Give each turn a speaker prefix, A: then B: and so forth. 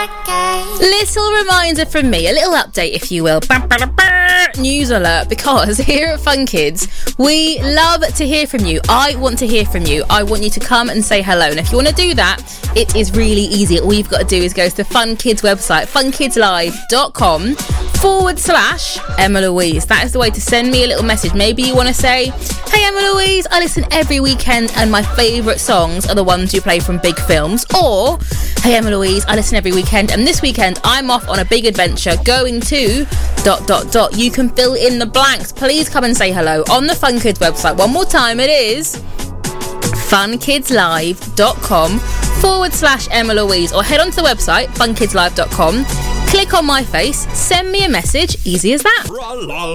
A: Little reminder from me, a little update if you will. News alert, because here at Fun Kids we love to hear from you. I want to hear from you. I want you to come and say hello, and if you want to do that, it is really easy. All you've got to do is go to the Fun Kids website, funkidslive.com/Emma Louise. That is the way to send me a little message. Maybe you want to say, hey Emma Louise, I listen every weekend and my favourite songs are the ones you play from big films. Or, hey Emma Louise, I listen every weekend and this weekend I'm off on a big adventure going to ... You can fill in the blanks. Please come and say hello on the Fun Kids website. One more time, it is funkidslive.com/Emma Louise, or head onto the website funkidslive.com, click on my face, send me a message, easy as that.